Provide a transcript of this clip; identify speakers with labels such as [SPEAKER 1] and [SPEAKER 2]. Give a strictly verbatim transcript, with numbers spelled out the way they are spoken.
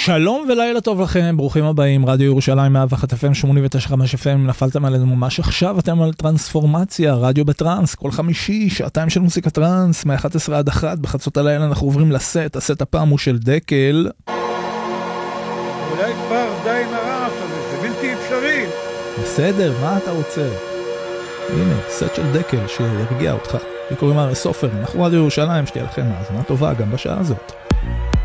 [SPEAKER 1] שלום ולילה טוב לכם, ברוכים הבאים, רדיו ירושלים מאה ואחת אף אם שמונים ותשע נקודה חמש אף אם, נפלתם עלינו ממש עכשיו, אתם על טרנספורמציה, רדיו בטרנס, כל חמישי, שעתיים של מוסיקה טרנס, מ-אחת עשרה עד אחת, בחצות הלילה אנחנו עוברים לסט, הסט הפעם הוא של דקל.
[SPEAKER 2] אולי כבר די עם הרעש הזה, זה בלתי אפשרי.
[SPEAKER 1] בסדר, מה אתה רוצה? הנה, סט של דקל שירגיע אותך. וקוראים הרי סופר, אנחנו רדיו ירושלים, שתהיה לכם האזנה טובה גם בשעה הזאת.